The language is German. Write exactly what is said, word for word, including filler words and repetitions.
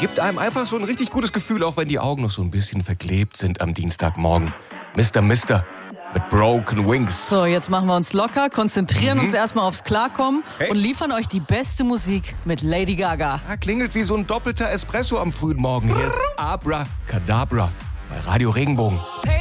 gibt einem einfach so ein richtig gutes Gefühl, auch wenn die Augen noch so ein bisschen verklebt sind am Dienstagmorgen. Mister Mister mit Broken Wings. So, jetzt machen wir uns locker, konzentrieren Mhm. uns erstmal aufs Klarkommen Hey. und liefern euch die beste Musik mit Lady Gaga. Ja, klingelt wie so ein doppelter Espresso am frühen Morgen. Hier ist Abra Kadabra bei Radio Regenbogen. Hey.